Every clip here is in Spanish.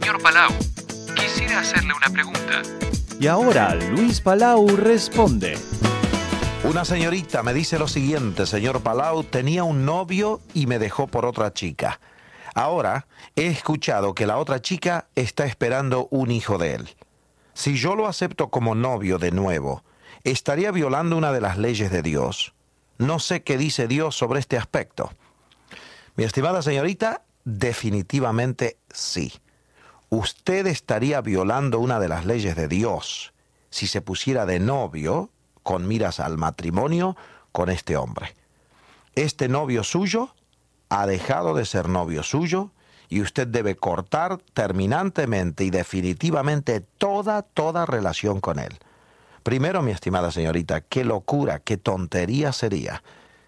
Señor Palau, quisiera hacerle una pregunta. Y ahora Luis Palau responde. Una señorita me dice lo siguiente: señor Palau, tenía un novio y me dejó por otra chica. Ahora he escuchado que la otra chica está esperando un hijo de él. Si yo lo acepto como novio de nuevo, ¿estaría violando una de las leyes de Dios? No sé qué dice Dios sobre este aspecto. Mi estimada señorita, definitivamente sí. Usted estaría violando una de las leyes de Dios si se pusiera de novio con miras al matrimonio con este hombre. Este novio suyo ha dejado de ser novio suyo y usted debe cortar terminantemente y definitivamente toda relación con él. Primero, mi estimada señorita, qué locura, qué tontería sería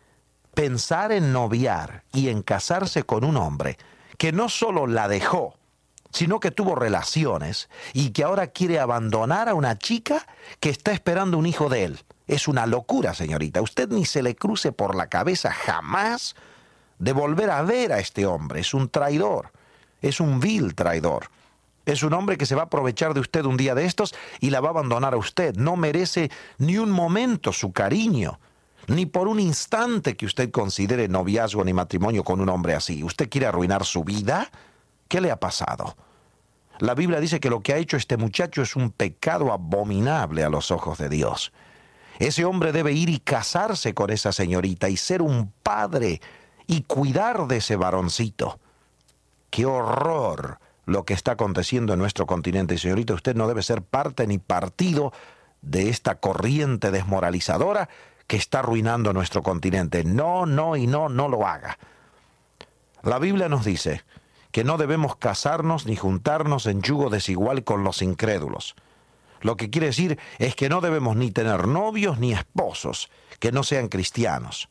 pensar en noviar y en casarse con un hombre que no solo la dejó, sino que tuvo relaciones y que ahora quiere abandonar a una chica que está esperando un hijo de él. Es una locura, señorita. Usted ni se le cruce por la cabeza jamás de volver a ver a este hombre. Es un traidor, es un vil traidor. Es un hombre que se va a aprovechar de usted un día de estos y la va a abandonar a usted. No merece ni un momento su cariño, ni por un instante que usted considere noviazgo ni matrimonio con un hombre así. ¿Usted quiere arruinar su vida? ¿Qué le ha pasado? La Biblia dice que lo que ha hecho este muchacho es un pecado abominable a los ojos de Dios. Ese hombre debe ir y casarse con esa señorita y ser un padre y cuidar de ese varoncito. ¡Qué horror lo que está aconteciendo en nuestro continente! Y señorita, usted no debe ser parte ni partido de esta corriente desmoralizadora que está arruinando nuestro continente. No lo haga. La Biblia nos dice que no debemos casarnos ni juntarnos en yugo desigual con los incrédulos. Lo que quiere decir es que no debemos ni tener novios ni esposos que no sean cristianos.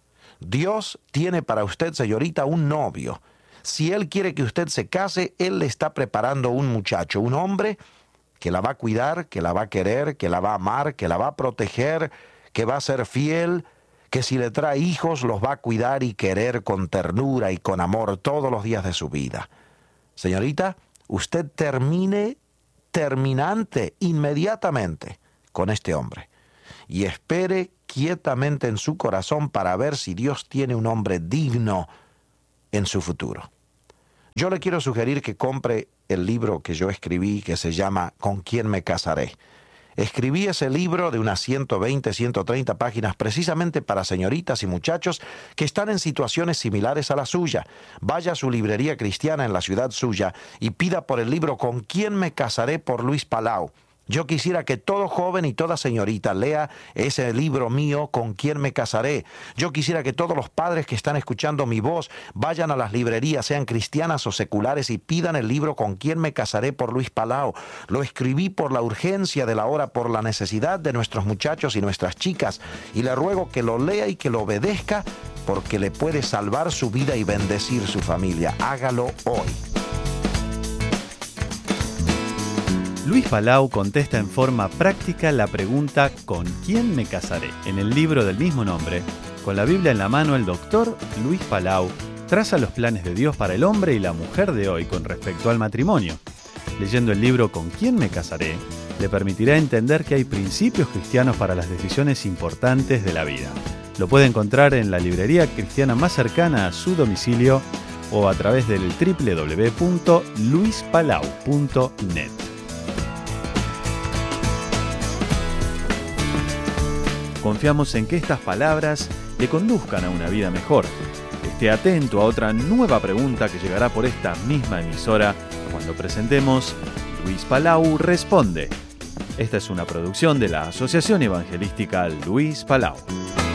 Dios tiene para usted, señorita, un novio. Si Él quiere que usted se case, Él le está preparando un muchacho, un hombre que la va a cuidar, que la va a querer, que la va a amar, que la va a proteger, que va a ser fiel, que si le trae hijos los va a cuidar y querer con ternura y con amor todos los días de su vida. Señorita, usted inmediatamente con este hombre y espere quietamente en su corazón para ver si Dios tiene un hombre digno en su futuro. Yo le quiero sugerir que compre el libro que yo escribí que se llama ¿Con quién me casaré? Escribí ese libro de unas 120, 130 páginas precisamente para señoritas y muchachos que están en situaciones similares a la suya. Vaya a su librería cristiana en la ciudad suya y pida por el libro ¿Con quién me casaré? Por Luis Palau. Yo quisiera que todo joven y toda señorita lea ese libro mío, ¿Con quién me casaré? Yo quisiera que todos los padres que están escuchando mi voz vayan a las librerías, sean cristianas o seculares, y pidan el libro ¿Con quién me casaré? Por Luis Palau. Lo escribí por la urgencia de la hora, por la necesidad de nuestros muchachos y nuestras chicas, y le ruego que lo lea y que lo obedezca, porque le puede salvar su vida y bendecir su familia. Hágalo hoy. Luis Palau contesta en forma práctica la pregunta ¿con quién me casaré? En el libro del mismo nombre, con la Biblia en la mano, el doctor Luis Palau traza los planes de Dios para el hombre y la mujer de hoy con respecto al matrimonio. Leyendo el libro ¿Con quién me casaré? Le permitirá entender que hay principios cristianos para las decisiones importantes de la vida. Lo puede encontrar en la librería cristiana más cercana a su domicilio o a través del www.luispalau.net. Confiamos en que estas palabras le conduzcan a una vida mejor. Esté atento a otra nueva pregunta que llegará por esta misma emisora cuando presentemos Luis Palau Responde. Esta es una producción de la Asociación Evangelística Luis Palau.